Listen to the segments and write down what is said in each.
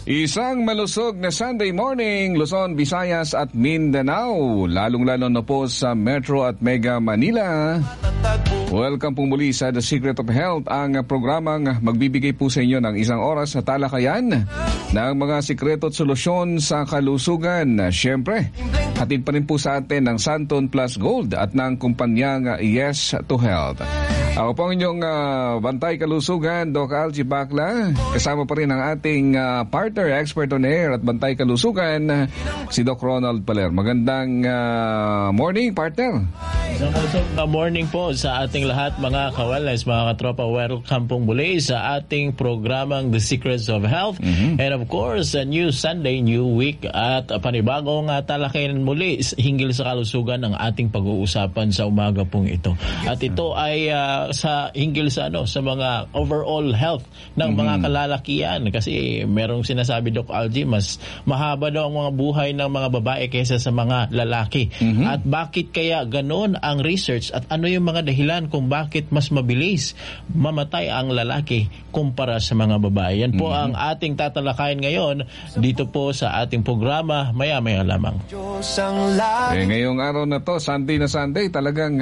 Isang malusog na Sunday morning, Luzon, Visayas at Mindanao, lalong-lalo na po sa Metro at Mega Manila. Welcome po muli sa The Secret of Health, ang programang magbibigay po sa inyo ng isang oras na talakayan ng mga sikreto at solusyon sa kalusugan. Siyempre, hatid pa rin po sa atin ng Santon Plus Gold at ng kumpanyang Yes to Health. Ako po ang inyong bantay kalusugan, Doc Algie Bacla. Kasama pa rin ang ating partner, expert on air at bantay kalusugan, si Doc Ronald Paler. Magandang morning, partner. Good morning po sa ating lahat, mga ka-wellness, mga katropa. Welcome pong muli sa ating programang The Secrets of Health. And of course, a new Sunday, new week at panibagong talakayan muli hinggil sa kalusugan ng ating pag-uusapan sa umaga pong ito. At ito ay hinggil sa mga overall health ng mga kalalakian, kasi merong sinasabi, Doc Algie, mas mahaba daw ang mga buhay ng mga babae kaysa sa mga lalaki. At bakit kaya ganoon ang research at ano yung mga dahilan kung bakit mas mabilis mamatay ang lalaki kumpara sa mga babae? Yan po ang ating tatalakayin ngayon dito po sa ating programa maya-maya lamang. Ngayong araw na to, Sunday na Sunday, talagang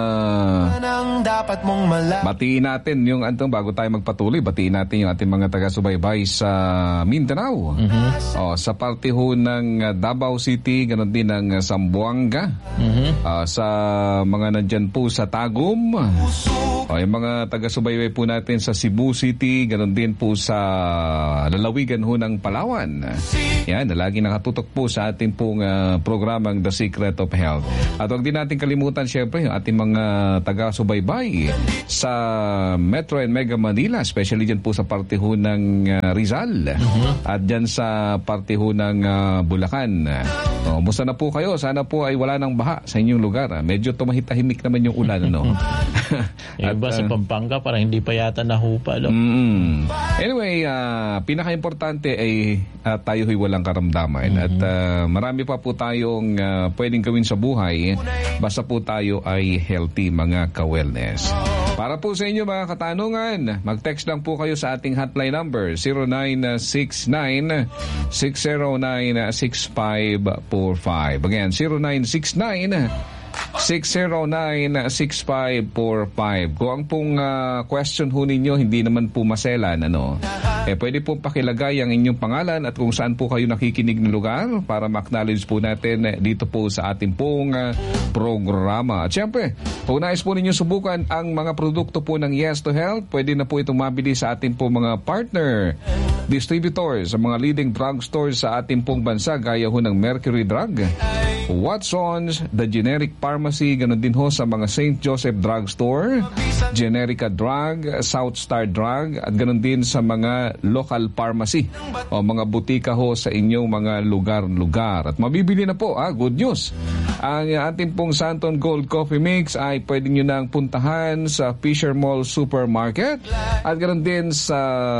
batiin natin yung bago tayo magpatuloy, batiin natin yung ating mga taga-subaybay sa Mindanao. Sa parte ho ng Davao City, ganoon din ng Zamboanga. Sa mga nandyan po sa Tagum. Yung mga taga-subaybay po natin sa Cebu City, ganoon din po sa lalawigan ho ng Palawan. Yan, lagi nakatutok po sa ating pong programang The Secret of Health. At huwag din natin kalimutan syempre yung ating mga taga-subaybay sa Metro and Mega Manila, especially dyan po sa parte ho ng Rizal at dyan sa parte ho ng Bulacan. Musta na po kayo? Sana po ay wala ng baha sa inyong lugar. Medyo tumahit-tahimik naman yung ulan. Iba sa Pampanga parang hindi pa yata nahupa. Anyway, pinaka-importante ay tayo ay walang karamdaman. At marami pa po tayong pwedeng gawin sa buhay basta po tayo ay healthy, mga ka-wellness. Para po sa inyo mga katanungan, mag-text lang po kayo sa ating hotline number 0969-609-6545. Again, 0969-609-6545. Kung ang pong question ho ninyo hindi naman po maselan, pwede po pakilagay ang inyong pangalan at kung saan po kayo nakikinig ng lugar para ma-acknowledge po natin dito po sa ating pong programa. At syempre, kung nais po ninyo subukan ang mga produkto po ng Yes to Health, pwede na po itong mabili sa ating pong mga partner distributors, sa mga leading drugstores sa ating pong bansa, gaya ho ng Mercury Drug, Watson's, The Generic Pharmacy, ganoon din ho sa mga St. Joseph Drugstore, Generica Drug, South Star Drug, at ganoon din sa mga local pharmacy o mga butika ho sa inyong mga lugar-lugar. At mabibili na po, good news, ang ating pong Santon Gold Coffee Mix ay pwede nyo nang puntahan sa Fisher Mall Supermarket at ganoon din sa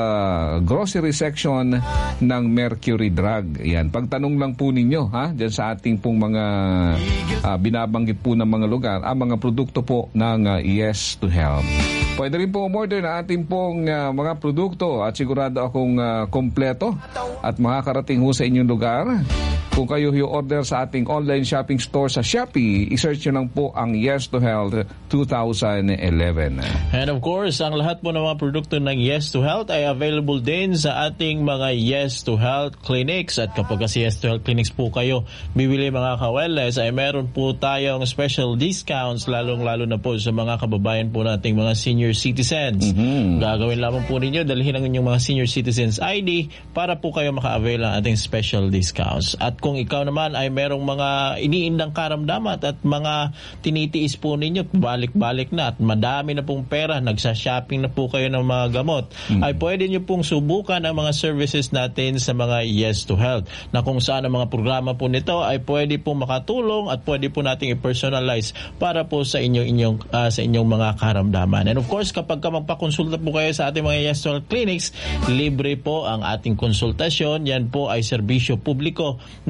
grocery section ng Mercury Drug. Yan, pagtanong lang po ninyo dyan sa ating pong mga binabanggit po ng mga lugar, ang mga produkto po ng Yes to Health. Pwede rin po umorder na ating pong mga produkto at sigurado akong kompleto at makakarating ho sa inyong lugar. Kung kayo i-order sa ating online shopping store sa Shopee, i-search nyo lang po ang Yes to Health 2011. And of course, ang lahat po ng mga produkto ng Yes to Health ay available din sa ating mga Yes to Health clinics. At kapag kasi Yes to Health clinics po kayo bibili, mga ka-wellness, ay meron po tayong special discounts, lalong-lalo na po sa mga kababayan po nating mga senior citizens. Gagawin lamang po ninyo, dalhin ang inyong mga senior citizens ID para po kayo maka-avail ng ating special discounts. At kung ikaw naman ay merong mga iniindang karamdaman at mga tinitiis po ninyo, balik-balik na at madami na pong pera, nagsha-shopping na po kayo ng mga gamot, ay pwede nyo pong subukan ang mga services natin sa mga Yes to Health, na kung saan ang mga programa po nito ay pwede pong makatulong at pwede po nating i-personalize para po sa inyong mga karamdaman. And of course, kapag magpakonsulta po kayo sa ating mga Yes to Health clinics, libre po ang ating konsultasyon. Yan po ay serbisyo publiko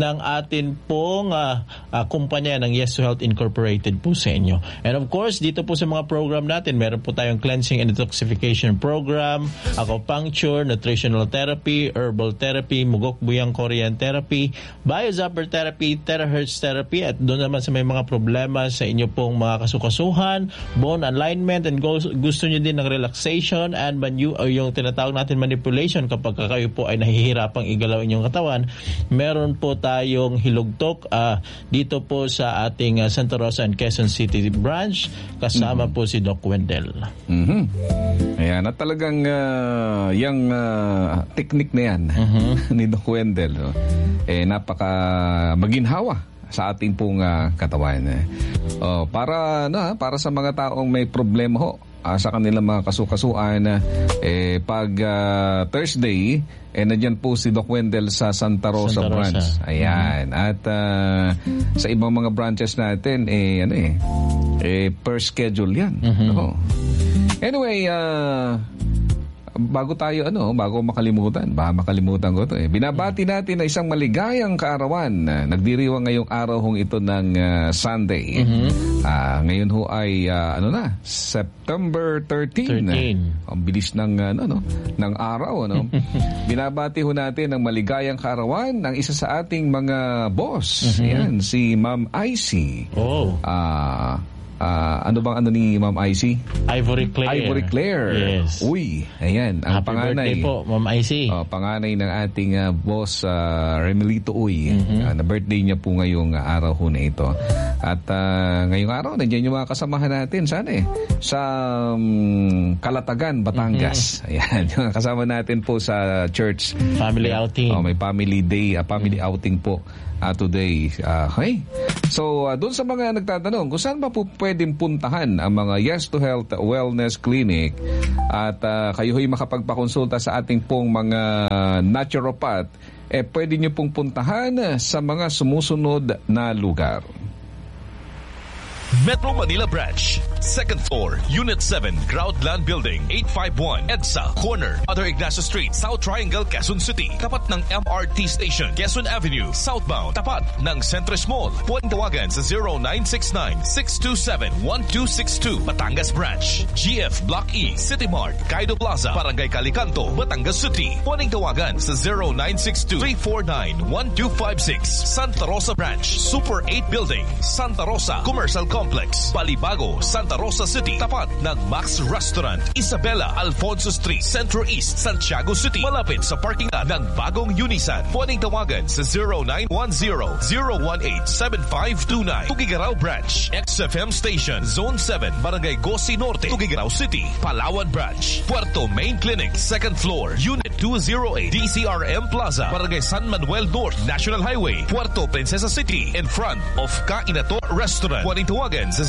ng atin pong kumpanya ng Yes to Health Incorporated po sa inyo. And of course, dito po sa mga program natin, meron po tayong cleansing and detoxification program, acupuncture, nutritional therapy, herbal therapy, mugok buyang Korean therapy, biozapper therapy, terahertz therapy, at doon naman sa may mga problema sa inyo pong mga kasukasuhan, bone alignment, and gusto nyo din ng relaxation and yung tinatawag natin manipulation kapag kayo po ay nahihirapang igalaw inyong katawan, meron po tayong hilugtok dito po sa ating Santa Rosa and Quezon City branch, kasama po si Doc Wendell. Ayan, at talagang yung technique na yan ni Doc Wendell, napaka maginhawa sa ating pong katawan. Para sa mga taong may problema ho sa kanilang mga kasukasuan, pag Thursday, nandiyan po si Doc Wendell sa Santa Rosa branch. Ayan. At sa ibang mga branches natin, per schedule yan. Anyway, bago makalimutan ko to. Binabati natin na isang maligayang kaarawan. Nagdiriwang ngayong araw ito ng Sunday. Ngayon ho ay September 13. Ang bilis ng araw, Binabati ho natin ng maligayang kaarawan ng isa sa ating mga boss. Ayan, si Ma'am Icy. Ano bang ni Ma'am Icy? Ivory Claire. Yes. Uy, ayan. Ang Happy panganay. birthday po, Ma'am Icy. Panganay ng ating boss, Remelito Uy. Na birthday niya po ngayong araw ho na ito. At ngayong araw, nandiyan yung mga kasamahan natin. Sa Kalatagan, Batangas. Ayan, yung kasama natin po sa church. Family outing. May family day, family outing po today. Okay. So, doon sa mga nagtatanong, kung saan ba po pwedeng puntahan ang mga Yes to Health Wellness Clinic at kayo ho'y makapagpakonsulta sa ating pong mga naturopath, pwede nyo pong puntahan sa mga sumusunod na lugar. Metro Manila Branch, 2nd floor, Unit 7, Groundland Building, 851, EDSA, corner, Other Ignacio Street, South Triangle, Quezon City. Tapat ng MRT Station, Quezon Avenue, southbound. Tapat ng Centris Mall. Pwedeng tawagan sa 0969-627-1262. Batangas Branch, GF Block E, City Mart, Kaido Plaza, Barangay Calicanto, Batangas City. Pwedeng tawagan sa 0962-349-1256. Santa Rosa Branch, Super 8 Building, Santa Rosa Commercial Complex, Balibago, Santa Rosa City. Tapat ng Max Restaurant, Isabela Alfonso Street, Centro East, Santiago City. Malapit sa parking lot ng bagong Unisan. Pwedeng tawagan sa 0910-018-7529. Tugigaraw Branch, XFM Station, Zone 7, Barangay Gosi Norte, Tugigaraw City. Palawan Branch, Puerto Main Clinic, 2nd floor, Unit 208, DCRM Plaza, Barangay San Manuel North, National Highway, Puerto Princesa City, in front of Kainator Restaurant. Pwedeng tawagan sa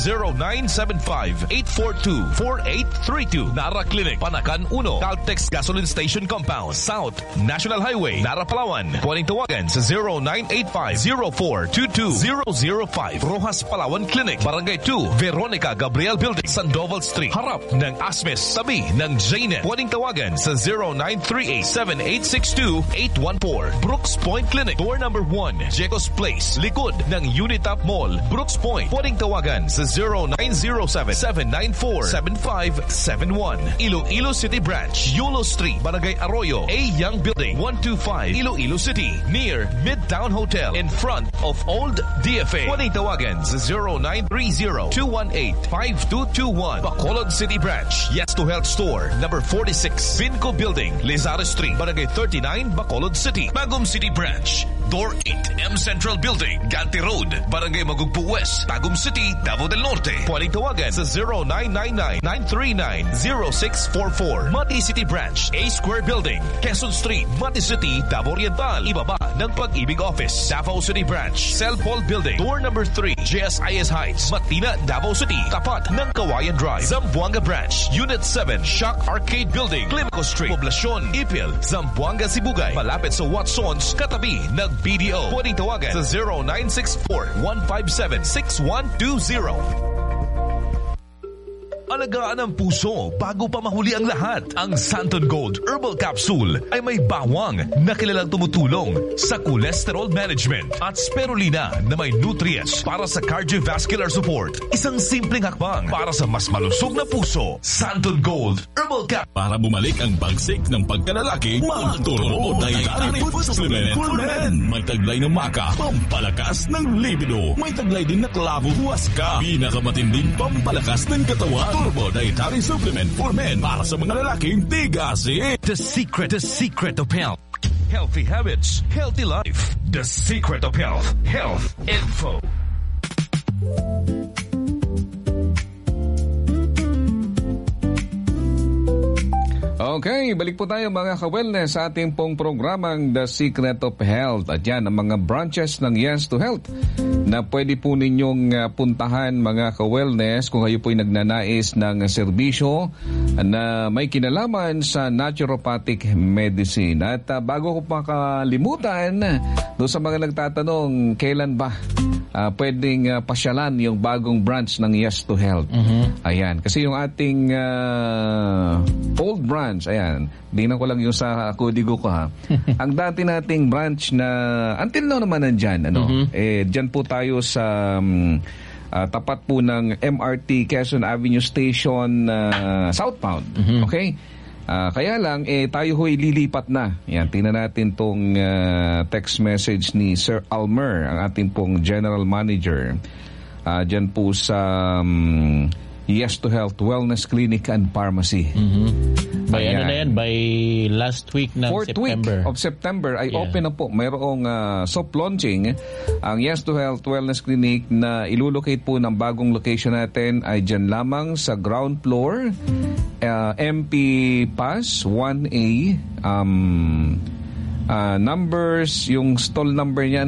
0975-842-4832. Nara Clinic, Panakan 1, Caltex Gasoline Station Compound, South National Highway, Nara, Palawan. Pwedeng tawagan sa 0985-0422-005. Rojas Palawan Clinic, Barangay 2, Veronica Gabriel Building, Sandoval Street, harap ng Asmes, tabi ng Jaynet. Pwedeng tawagan sa 0938-7862-814. Brooks Point Clinic, door number 1, Jecos Place, likod ng Unitap Mall, Brooks Point. Pwedeng tawagan sa 0907-794-7571. Iloilo City Branch, Yulo Street, Barangay Arroyo, A. Young Building, 125, Iloilo City, near Midtown Hotel, in front of Old DFA. Pwedeng tawagan sa 0930-218-5221. Bacolod City Branch, Yes to Health Store, number 46, Vinco Building, Lizares Street, Barangay 39, Bacolod City. Bagum City Branch, Door 8, M Central Building, Ganti Road, Barangay Magugpo West, Tagum City, Davao del Norte. Pwedeng tawagan sa 0999-939-0644. Mati City Branch, A Square Building, Quezon Street, Mati City, Davao Oriental. Ibaba ng Pag-ibig Office. Davao City Branch, Cell Paul Building, door number 3, JSIS Heights, Matina, Davao City. Tapat ng Kawayan Drive. Zamboanga Branch, Unit 7, Shock Arcade Building, Climaco Street, Poblacion, Ipil, Zamboanga, Sibugay. Malapit sa Watsons, katabi ng BDO. Pwedeng tawagan sa 0964-157-6120. Alagaan ang puso bago pa mahuli ang lahat. Ang Santon Gold Herbal Capsule ay may bawang na kilalang tumutulong sa cholesterol management at spirulina na may nutrients para sa cardiovascular support. Isang simpleng hakbang para sa mas malusog na puso. Santon Gold Herbal Capsule. Para bumalik ang bagsik ng pagkalalaki, magturo Dietary Food Supplement for Men. May taglay ng maka, pampalakas ng libido. May taglay din na klabo huwaska. Pinakamatinding pampalakas ng katawan. Turbo Dietary Supplement for Men para sa mga lalaking tigasin. The secret of health. Healthy habits, healthy life. The secret of health. Health info. Okay, balik po tayo mga ka-wellness sa ating pong programang The Secret of Health. At yan, ang mga branches ng Yes to Health na pwede po ninyong puntahan mga ka-wellness kung kayo po'y nagnanais ng serbisyo na may kinalaman sa naturopathic medicine. At bago ko pa kalimutan, doon sa mga nagtatanong, kailan ba pwedeng pasyalan yung bagong branch ng Yes to Health? Ayan, kasi yung ating old branch, ayan, tingnan ko lang yung sa kodigo ko ha. Ang dati nating branch na until now naman nandyan, dyan po tayo sa tapat po ng MRT Quezon Avenue Station southbound. Okay? Kaya lang, tayo ho'y lilipat na. Yan, tingnan natin tong text message ni Sir Almer, ang ating pong General Manager. Dyan po sa Yes to Health Wellness Clinic and Pharmacy. By ano na yan? By last week ng 4th September. week of September ay open na po. Mayroong soft launching ang Yes to Health Wellness Clinic na ilulocate po ng bagong location natin ay dyan lamang sa ground floor, MP Pass 1A. Numbers, yung stall number niya,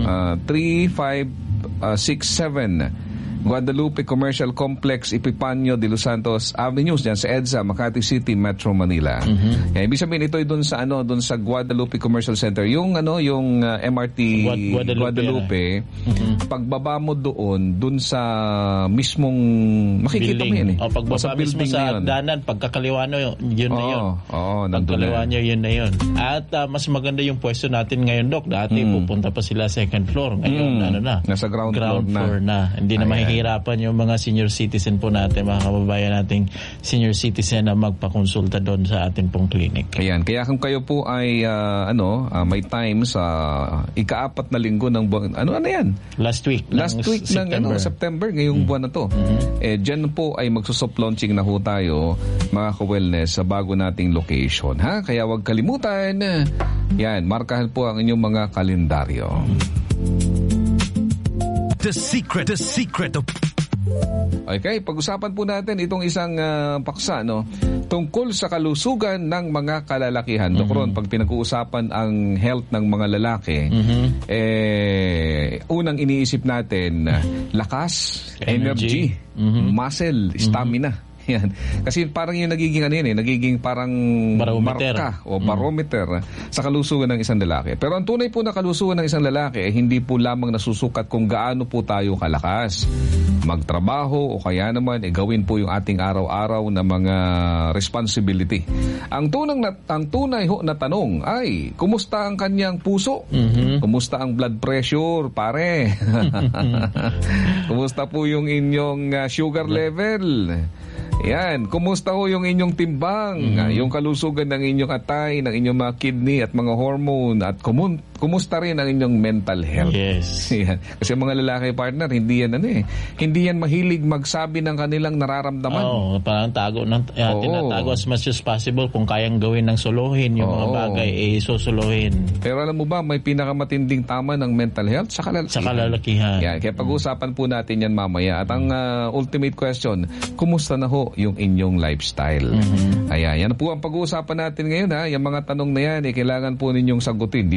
3567 Guadalupe Commercial Complex, Epipanio de Los Santos Avenue, diyan sa EDSA, Makati City, Metro Manila. Kaya ibig sabihin ito ay doon sa doon sa Guadalupe Commercial Center, yung yung MRT Guadalupe. Pagbaba mo doon sa mismong makikita mo yan pagbaba mismo sa danan, pagkakaliwa nyo, yun na yun. Pagkaliwa nyo, yun na yun. At mas maganda yung pwesto natin ngayon, Doc. Dati pupunta pa sila second floor. Ngayon, nasa ground floor na. Hindi na mahihirapan yung mga senior citizen po natin, mga kababayan nating senior citizen na magpakonsulta doon sa ating pong clinic. Ayan. Kaya kung kayo po ay may time sa ika-4 na linggo ng buwan, ano yan? Last week ng September, ngayong buwan na to. Dyan po ay magsusoft launching na ho tayo, mga ka-wellness, sa bago nating location. Kaya huwag kalimutan. Yan, markahan po ang inyong mga kalendaryo. The secret of... Okay, pag-usapan po natin itong isang paksa, tungkol sa kalusugan ng mga kalalakihan. Dokron, pag pinag-uusapan ang health ng mga lalaki, unang iniisip natin, lakas, energy, muscle, stamina. Yan. Kasi parang yung nagiging nagiging parang marka o barometer sa kalusugan ng isang lalaki. Pero ang tunay po na kalusugan ng isang lalaki ay hindi po lamang nasusukat kung gaano po tayo kalakas magtrabaho o kaya naman gawin po yung ating araw-araw na mga responsibility. Ang tunay ho na tanong ay, kumusta ang kanyang puso? Kumusta ang blood pressure, pare? Kumusta po yung inyong sugar level? Yan, kumusta ho yung inyong timbang, yung kalusugan ng inyong atay, ng inyong mga kidney at mga hormone, at kumusta rin ang inyong mental health. Yes. Yan. Kasi mga lalaki, partner, hindi yan mahilig magsabi ng kanilang nararamdaman. Parang tinatago as much as possible. Kung kayang gawin ng suluhin yung mga bagay, susuluhin. Pero alam mo ba, may pinakamatinding tama ng mental health sa kalalakihan. Yan. Kaya pag-usapan po natin yan mamaya. At ang ultimate question, kumusta na ho yung inyong lifestyle? Ayan, yan po ang pag-uusapan natin ngayon. Yung mga tanong na yan, kailangan po ninyong sagutin. Di namin masasagot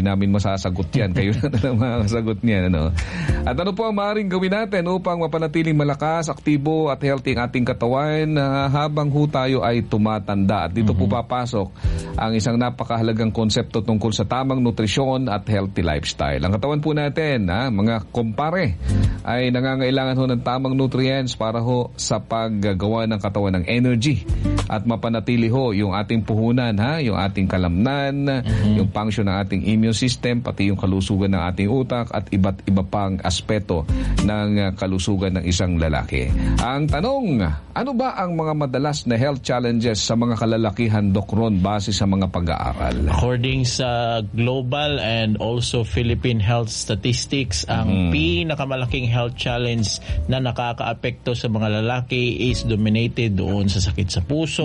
sasagot yan. Kayo na lang makakasagot niyan. Ano? At ano po ang maaaring gawin natin upang mapanatiling malakas, aktibo at healthy ang ating katawan habang ho tayo ay tumatanda. At dito po papasok ang isang napakahalagang konsepto tungkol sa tamang nutrisyon at healthy lifestyle. Ang katawan po natin, mga kumpare, ay nangangailangan ho ng tamang nutrients para ho sa paggagawa ng katawan ng energy at mapanatili ho yung ating puhunan, yung ating kalamnan, yung function ng ating immune system, pati yung kalusugan ng ating utak at iba't iba pang aspeto ng kalusugan ng isang lalaki. Ang tanong, ano ba ang mga madalas na health challenges sa mga kalalakihan, Doc Ron, base sa mga pag-aaral? According sa global and also Philippine health statistics, ang pinakamalaking health challenge na nakakaapekto sa mga lalaki is dominated doon sa sakit sa puso,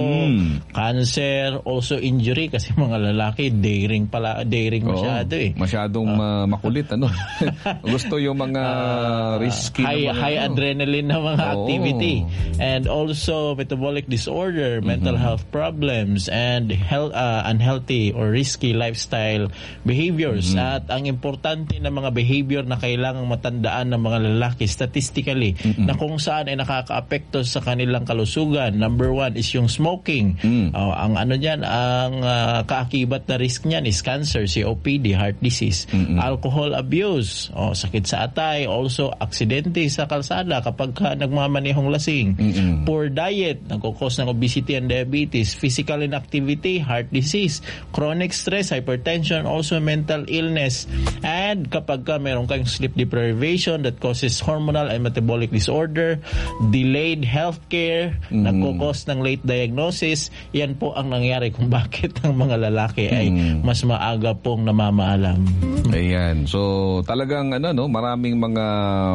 cancer, also injury, kasi mga lalaki daring masyado masyadong makulit, ano. Gusto yung mga risky high adrenaline na mga activity, and also metabolic disorder, mental health problems, and unhealthy or risky lifestyle behaviors. At ang importante na mga behavior na kailangang matandaan ng mga lalaki statistically na kung saan ay nakakaapekto sa kanilang kalusugan. Number 1 is yung smoking. Ang kaakibat na risk niyan is cancer, COPD, heart disease, alcohol abuse, sakit sa atay, also aksidente sa kalsada kapag nagmamanehong lasing, poor diet, nagkukos ng obesity and diabetes, physical inactivity, heart disease, chronic stress, hypertension, also mental illness, and kapag meron kayong sleep deprivation that causes hormonal and metabolic disorder, delayed healthcare, nagkukos ng late diagnosis. Yan po ang nangyari kung bakit ang mga lalaki ay mas maaga pong namamaalam. Ayan. So, talagang maraming mga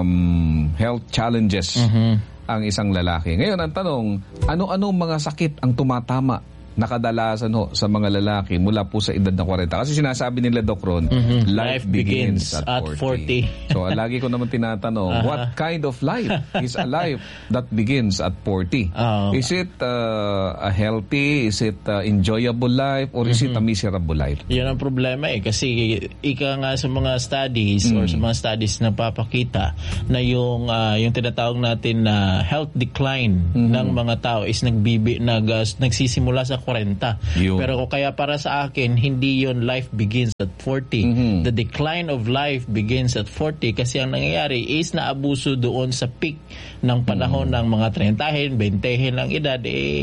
health challenges ang isang lalaki. Ngayon, ang tanong, ano-anong mga sakit ang tumatama na kadalasan sa mga lalaki mula po sa edad na 40? Kasi sinasabi nila, Doc Ron, life begins at 40. So, lagi ko naman tinatanong, what kind of life is a life that begins at 40? Is it a healthy, is it enjoyable life, or is it a miserable life? Yan ang problema kasi ika nga sa mga studies or sa mga studies na papakita na yung tinatawag natin na health decline ng mga tao is nagsisimula sa 40. Pero kaya para sa akin, hindi yon life begins at 40. The decline of life begins at 40 kasi ang nangyayari is naabuso doon sa peak ng panahon ng mga 30, 20 lang edad,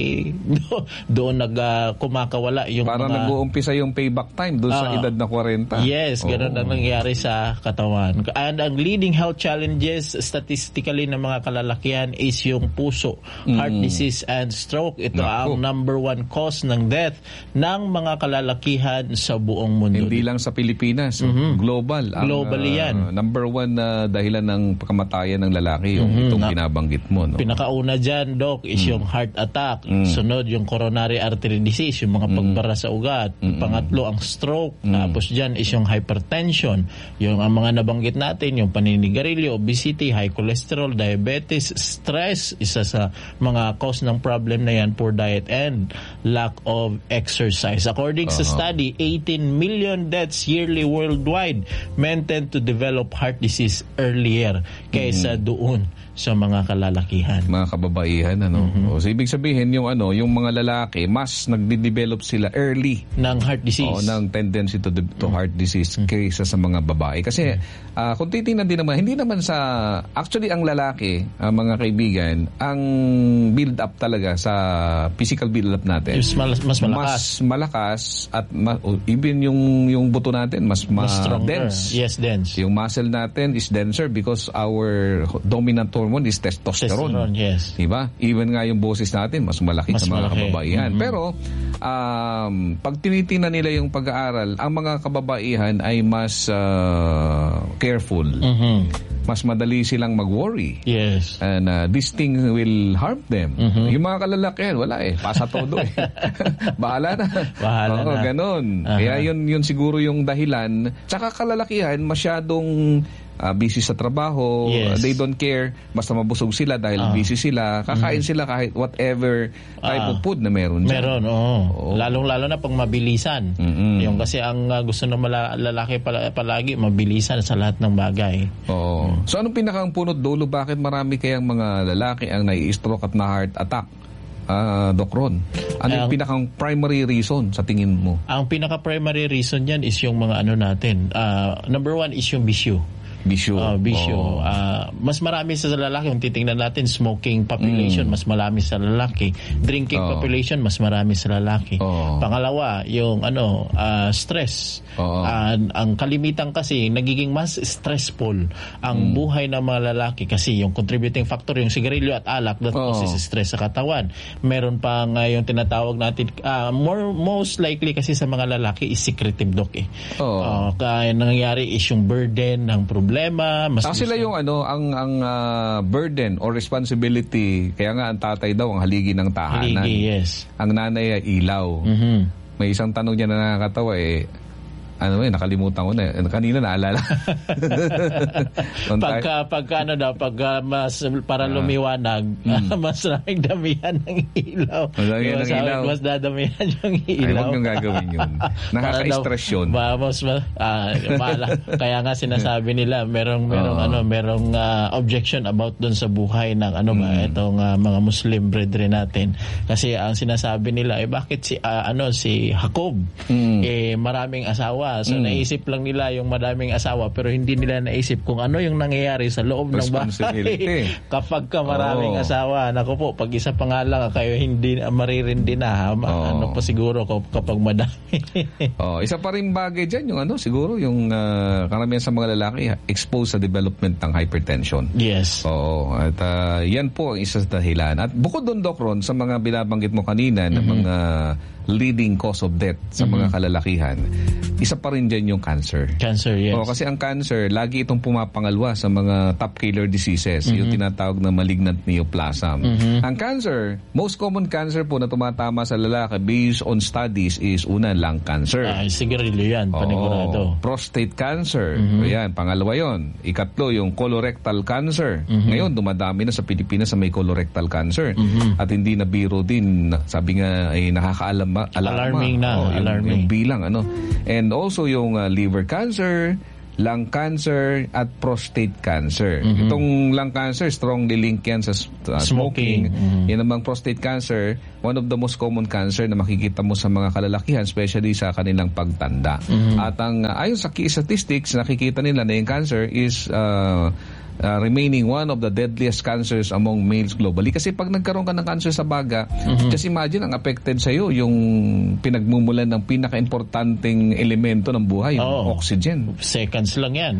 doon kumakawala yung parang nag-uumpisa yung payback time doon sa edad na 40. Yes, ganoon ang nangyayari sa katawan. And ang leading health challenges statistically ng mga kalalakihan is yung puso, heart disease, and stroke. Ito ang number 1 cause ng death ng mga kalalakihan sa buong mundo. Hindi lang sa Pilipinas, global. Globally yan. Number 1 na dahilan ng kamatayan ng lalaki, yung itong binabanggit mo. No? Pinakauna dyan, Doc, is yung heart attack. Sunod, yung coronary artery disease, yung mga pagbara sa ugat. Pangatlo, ang stroke. Tapos dyan is yung hypertension. Yung ang mga nabanggit natin, yung paninigarilyo, obesity, high cholesterol, diabetes, stress, isa sa mga cause ng problem na yan, poor diet, and lack of exercise. According sa study, 18 million deaths yearly worldwide. Men tend to develop heart disease earlier kaysa doon sa mga kalalakihan. Mga kababaihan, So, ibig sabihin, yung mga lalaki, mas nagde-develop sila early ng heart disease. Ng tendency to heart disease kaysa sa mga babae. Kasi, kung titingnan din naman, hindi naman actually, ang lalaki, mga kaibigan, ang build-up talaga sa physical build-up natin. Mas malakas. Mas malakas at even yung buto natin, mas dense. Yes, dense. Yung muscle natin is denser because our dominant hormone is testosterone. Yes. Diba? Even nga yung boses natin, mas malaki sa mga kababaihan. Pero, pag tinitingnan nila yung pag-aaral, ang mga kababaihan ay mas careful. Mas madali silang mag-worry. Yes. And this thing will harm them. Yung mga kalalakihan, wala pasa todo Bahala na. Bahala na. Ganon. Kaya yun siguro yung dahilan. Tsaka kalalakihan, masyadong busy sa trabaho, Yes. they don't care, basta mabusog sila dahil busy sila, kakain sila kahit whatever type of food na meron dyan. Meron, lalong-lalo na pag mabilisan. Yung kasi ang gusto ng lalaki palagi, mabilisan sa lahat ng bagay. Oo. So anong pinakang punot dulo, bakit marami kayang mga lalaki ang nai-stroke at na heart attack? Doc Ron, ano yung pinakang primary reason sa tingin mo? Ang pinaka-primary reason yan is yung mga natin. Number one is yung bisyo. Bisyo. Bisyo. Mas marami sa lalaki. Kung titingnan natin, smoking population, mas marami sa lalaki. Drinking population, mas marami sa lalaki. Pangalawa, yung stress. Ang kalimitan kasi, nagiging mas stressful ang buhay ng mga lalaki kasi yung contributing factor, yung sigarilyo at alak, that causes stress sa katawan. Meron pang yung tinatawag natin, most likely kasi sa mga lalaki is secretive, Doc. Kaya nangyayari is yung burden ng problema. Sila yung ang burden or responsibility, kaya nga ang tatay daw ang haligi ng tahanan. Haligi, yes. Ang nanay ay ilaw. May isang tanong niya na nakakatawa nakalimutan ko na. Kanina naalala. Pagka mas para lumiwanag, mas raming damihan ng ilaw. Mas dadamihan yung ilaw. Ay, huwag niyong gagawin yun. Nakaka-stress yun. Kaya nga sinasabi nila, merong objection about dun sa buhay ng itong mga Muslim brethren natin. Kasi ang sinasabi nila, bakit si Jacob maraming asawa. So naisip lang nila yung madaming asawa pero hindi nila naisip kung ano yung nangyayari sa loob ng bahay kapag ka maraming asawa. Naku po, pag isa pa nga lang kayo hindi maririndi na ano pa siguro kapag madami. Isa pa rin bagay dyan yung siguro yung karamihan sa mga lalaki exposed sa development ng hypertension. Yes. At yan po ang isa sa dahilan. At bukod doon, Doc Ron, sa mga binabanggit mo kanina na mga leading cause of death sa mga kalalakihan, isa pa rin dyan yung cancer. Cancer, yes. Kasi ang cancer, lagi itong pumapangalwa sa mga top killer diseases, yung tinatawag na malignant neoplasm. Ang cancer, most common cancer po na tumatama sa lalaki based on studies is una, lung cancer. Sigarilyo yan, panigurado. Prostate cancer, yan, pangalawa yon. Ikatlo, yung colorectal cancer. Ngayon, dumadami na sa Pilipinas sa may colorectal cancer. At hindi na biro din, sabi nga ay alarming na. Yung bilang and also yung liver cancer, lung cancer at prostate cancer. Itong lung cancer strongly linked yan sa smoking. Yan namang prostate cancer, one of the most common cancer na makikita mo sa mga kalalakihan, especially sa kanilang pagtanda. At ang ayon sa key statistics, nakikita nila na yung cancer is remaining one of the deadliest cancers among males globally. Kasi pag nagkaroon ka ng cancer sa baga, just imagine ang affected sa'yo yung pinagmumulan ng pinaka-importanting elemento ng buhay, yung oxygen. Seconds lang yan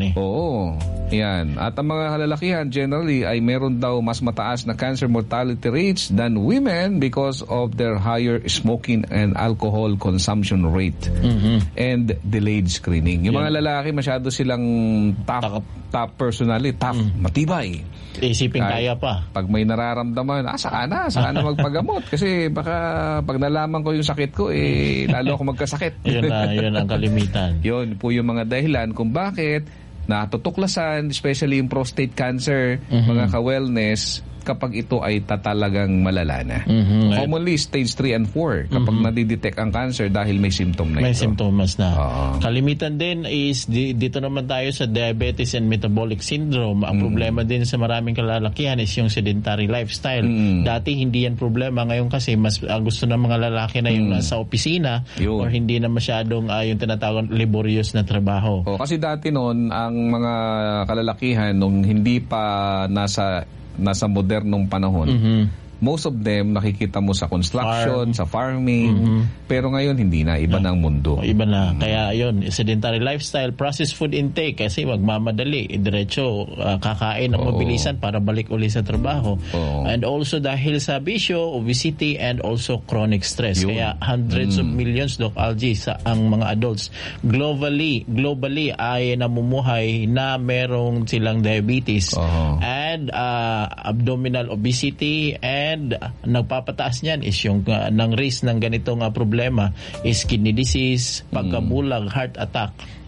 Yan. At ang mga kalalakihan generally ay meron daw mas mataas na cancer mortality rates than women because of their higher smoking and alcohol consumption rate and delayed screening. Yung mga lalaki masyado silang tough personally, matibay. Isipin kaya pa. Pag may nararamdaman, saka na magpagamot. Kasi baka pag nalaman ko yung sakit ko, lalo ako magkasakit. Yun ang kalimitan. Yun po yung mga dahilan kung bakit natutuklasan, especially yung prostate cancer, mga ka-wellness, kapag ito ay tatalagang malala na. Commonly, stage 3 and 4 kapag nadidetect ang cancer dahil may symptom na ito. May symptoms na. Kalimitan din is, dito naman tayo sa diabetes and metabolic syndrome. Ang problema din sa maraming kalalakihan is yung sedentary lifestyle. Dati hindi yan problema. Ngayon kasi, mas gusto ng mga lalaki na yung nasa opisina or hindi na masyadong yung tinatawag laborious na trabaho. Kasi dati noon, ang mga kalalakihan nung hindi pa nasa modernong panahon, most of them nakikita mo sa construction, sa farming, pero ngayon hindi na, iba na ang mundo. Iba na. Kaya yun, sedentary lifestyle, processed food intake, kasi magmamadali, diretso kakain ng mabilisan para balik uli sa trabaho. And also dahil sa bisyo, obesity, and also chronic stress. Kaya hundreds of millions, Doc Algie, ang mga adults globally ay namumuhay na merong silang diabetes and abdominal obesity, and nagpapataas niyan is yung ng risk ng ganitong problema is kidney disease, pagkabulag, heart attack,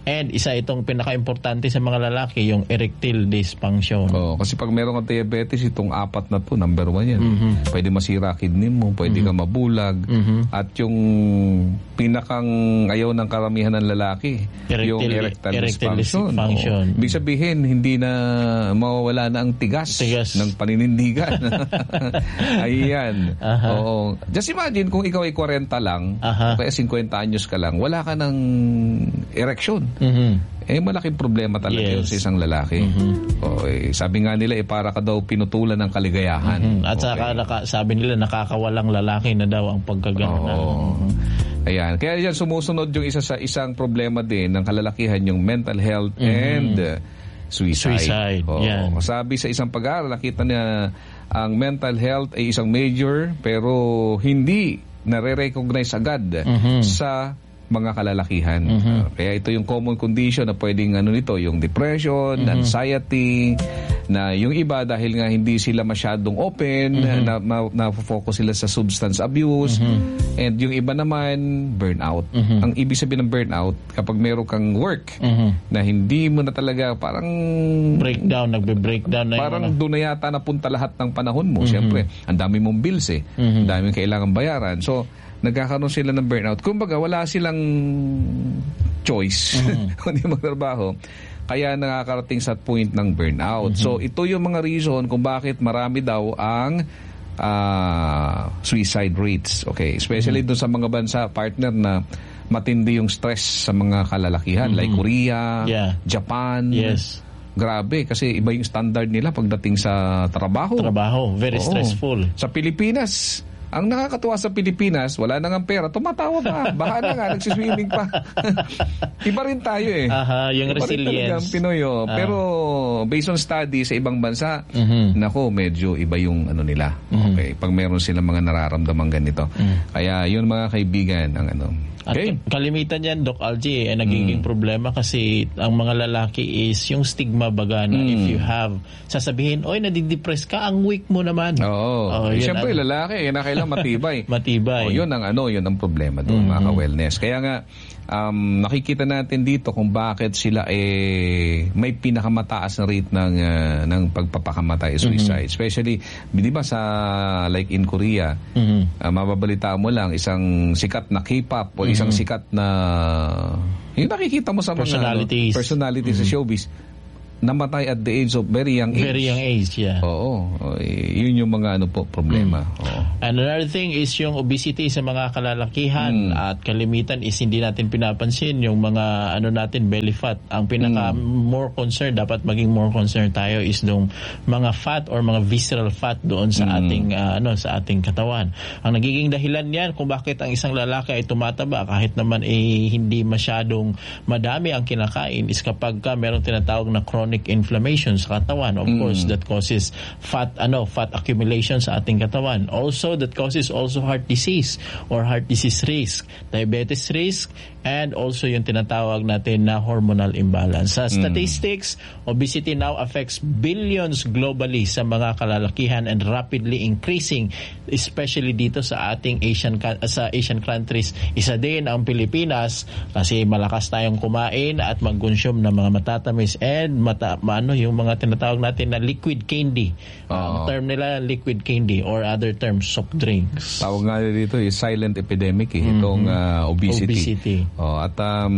And isa itong pinaka-importante sa mga lalaki, yung erectile dysfunction. Kasi pag meron kang diabetes, itong 4 na to, number 1 yan. Pwede masira kidney mo, pwede ka mabulag. At yung pinakang ayaw ng karamihan ng lalaki, yung erectile dysfunction. Ibig sabihin, hindi na mawawala na ang tigas. Ng paninindigan. Ayan. Just imagine kung ikaw ay 40 lang, kaya 50 anyos ka lang, wala ka ng ereksyon. Malaking problema talaga yun sa isang lalaki. Sabi nga nila, para ka daw pinutulan ng kaligayahan. At saka sabi nila, nakakawalang lalaki na daw ang pagkagano'n. Ayan. Kaya yan, sumusunod yung isa sa isang problema din ng kalalakihan, yung mental health and suicide. Sabi sa isang pag-aaral, nakita niya ang mental health ay isang major pero hindi nare-recognize agad sa mga kalalakihan. Kaya ito yung common condition na pwedeng nito, yung depression, anxiety, na yung iba dahil nga hindi sila masyadong open, na-focus sila sa substance abuse, and yung iba naman, burnout. Ang ibig sabihin ng burnout, kapag meron kang work na hindi mo na talaga, parang nagbe-breakdown na parang doon na yata napunta lahat ng panahon mo. Siyempre, ang dami mong bills ang daming kailangan bayaran. So, nagkakaroon sila ng burnout. Kumbaga, wala silang choice kundi magtrabaho. Kaya nakakarating sa point ng burnout. So, ito yung mga reason kung bakit marami daw ang suicide rates. Okay, especially doon sa mga bansa, partner, na matindi yung stress sa mga kalalakihan like Korea, Japan. Grabe, kasi iba yung standard nila pagdating sa trabaho. Very stressful. Sa Pilipinas, ang nakakatuwa sa Pilipinas, wala nang pera, tumatawa pa. Baka na nga, nagsiswimming pa. Iba rin tayo yung iba resilience. Rin Pinoy. Pero based on study sa ibang bansa, nako, medyo iba yung nila. Okay, pag meron silang mga nararamdaman ganito. Kaya yun, mga kaibigan, ang Okay. At kalimitan yan, Doc Algie, nagiging problema kasi ang mga lalaki is yung stigma baga na if you have, sasabihin, nadidepress ka, ang weak mo naman. Siyempre, lalaki, na kailangan matibay. Yun ang problema doon, mga ka-wellness. Kaya nga, nakikita natin dito kung bakit sila may pinakamataas na rate ng pagpapakamatay, suicide. Especially, di ba like in Korea, mababalita mo lang isang sikat na K-pop o isang sikat na yung nakikita mo sa mga personalities sa showbiz, namatay at the age of very young age. Yun yung mga problema. And another thing is yung obesity sa mga kalalakihan at kalimitan is hindi natin pinapansin yung mga natin belly fat. Ang pinaka more concern, dapat maging more concerned tayo is yung mga fat or mga visceral fat doon sa ating sa ating katawan. Ang nagiging dahilan niyan kung bakit ang isang lalaki ay tumataba kahit naman hindi masyadong madami ang kinakain is kapag merong tinatawag na chronic inflammation sa katawan. Of course, that causes fat accumulation sa ating katawan. Also, that causes also heart disease or heart disease risk, diabetes risk, and also yung tinatawag natin na hormonal imbalance. Sa statistics, obesity now affects billions globally sa mga kalalakihan and rapidly increasing, especially dito sa ating Asian countries. Isa din ang Pilipinas kasi malakas tayong kumain at mag-consume ng mga matatamis and yung mga tinatawag natin na liquid candy. Term nila liquid candy or other terms, soft drinks. Tawag nga dito silent epidemic itong obesity. At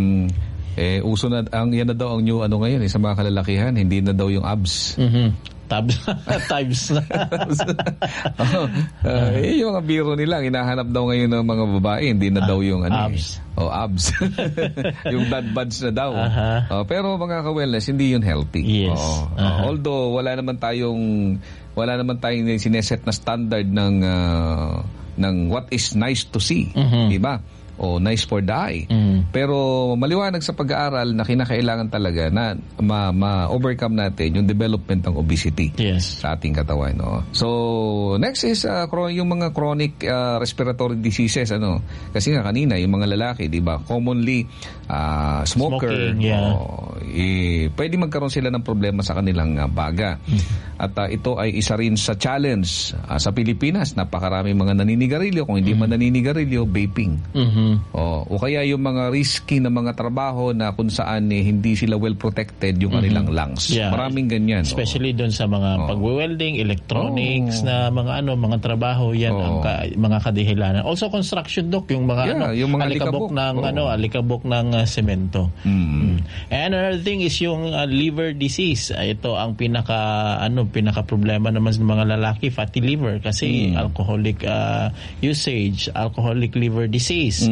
uso na yan na daw ang new ngayon sa mga kalalakihan, hindi na daw yung abs. Types na. Yung mga biro nila, hinahanap daw ngayon ng mga babae, hindi na daw yung abs. Abs. Yung dad buds na daw. Pero mga ka-wellness, hindi yun healthy. Yes. Although wala naman tayong sineset na standard ng what is nice to see. Diba? O nice for the eye. Pero maliwanag sa pag-aaral na kinakailangan talaga na ma-overcome natin yung development ng obesity sa ating katawan. So, next is yung mga chronic respiratory diseases. Kasi nga kanina, yung mga lalaki, di ba, commonly smoker. pwede magkaroon sila ng problema sa kanilang baga. At ito ay isa rin sa challenge sa Pilipinas. Napakarami mga naninigarilyo. Kung hindi man naninigarilyo, vaping. O kaya yung mga risky na mga trabaho na kung saan hindi sila well protected yung kanilang lungs. Maraming ganyan. Especially doon sa mga pag-welding, electronics na mga trabaho, yan ang mga kadihilanan. Also construction, Doc, yung mga yung mga alikabok ng semento. And another thing is yung liver disease. Ito ang pinaka problema naman ng mga lalaki, fatty liver, kasi alcoholic usage, alcoholic liver disease,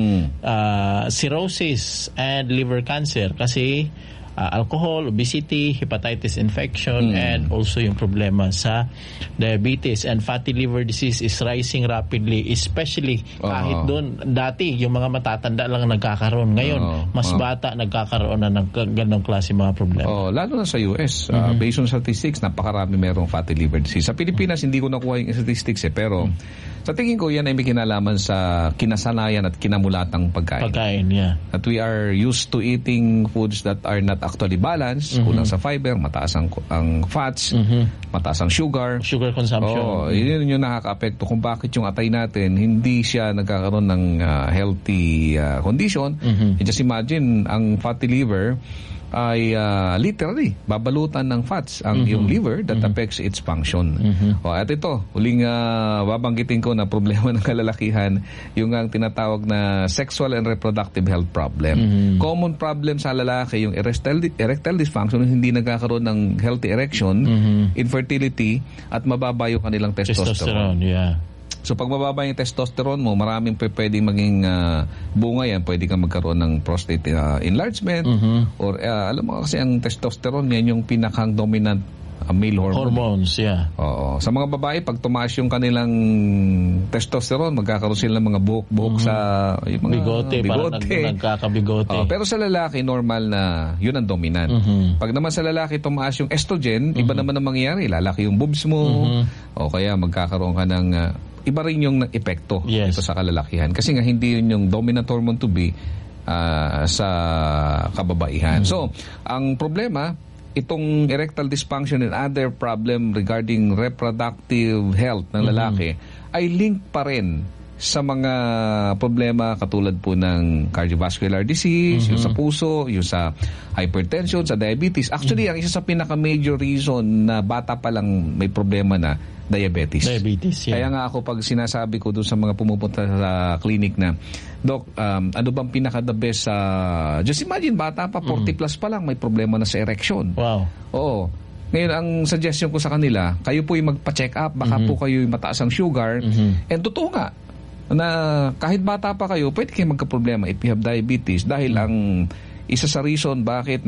cirrhosis and liver cancer, kasi alcohol, obesity, hepatitis infection, and also yung problema sa diabetes. And fatty liver disease is rising rapidly, especially kahit doon, dati yung mga matatanda lang nagkakaroon. Ngayon, mas bata nagkakaroon na ng ganong klase mga problema. Lalo na sa US, based on statistics, napakarami merong fatty liver disease. Sa Pilipinas, hindi ko nakuha yung statistics pero sa tingin ko, yan ay may kinalaman sa kinasanayan at kinamulatang pagkain. That we are used to eating foods that are not actually balanced, kulang sa fiber, mataas ang fats, mataas ang sugar consumption. Yun yung nakaka-apekto kung bakit yung atay natin hindi siya nagkakaroon ng healthy condition. Just imagine, ang fatty liver ay literally babalutan ng fats ang yung liver that affects its function. At ito, huling babanggitin ko na problema ng kalalakihan, yung ang tinatawag na sexual and reproductive health problem. Common problem sa lalaki yung erectile dysfunction, hindi nagkakaroon ng healthy erection, infertility, at mababa yung kanilang testosterone. So pag mababa yung testosterone mo, maraming pwedeng maging bunga yan. Pwede kang magkaroon ng prostate enlargement or alam mo kasi ang testosterone yan yung pinakang dominant male hormones. Sa mga babae, pag tumaas yung kanilang testosterone, magkakaroon sila ng mga buhok-buhok sa yung mga bigote. Parang nagkakabigote. Pero sa lalaki, normal na yun ang dominant. Pag naman sa lalaki tumaas yung estrogen, iba naman ang mangyayari. Lalaki yung boobs mo, o kaya magkakaroon ka ng iba rin yung epekto ito sa kalalakihan. Kasi nga hindi yun yung dominant hormone to be sa kababaihan. So, ang problema, itong erectile dysfunction and other problem regarding reproductive health ng lalaki ay link pa rin sa mga problema katulad po ng cardiovascular disease, yung sa puso, yung sa hypertension, sa diabetes. Actually, ang isa sa pinaka-major reason na bata pa lang may problema na diabetes. Kaya nga ako pag sinasabi ko doon sa mga pumupunta sa clinic na, Doc, ano bang pinaka-the best sa... just imagine, bata pa, 40 plus pa lang, may problema na sa erection. Oo. Ngayon, ang suggestion ko sa kanila, kayo po yung magpa-check up, baka po kayo yung mataas ang sugar. And totoo nga, na kahit bata pa kayo, pwede kayo magka-problema if you have diabetes dahil ang isa sa reason bakit